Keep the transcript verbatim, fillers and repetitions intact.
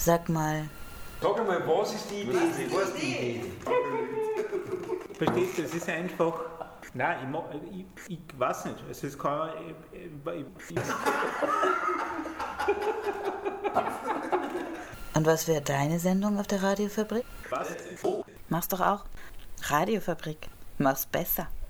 Sag mal. Sag einmal, was ist die Idee? Was ist die Idee? Verstehst du, es ist einfach... Nein, ich, mag, ich, ich weiß nicht. Es ist kein... Ich, ich, Und was wäre deine Sendung auf der Radiofabrik? was? Mach's doch auch. Radiofabrik. Mach's besser.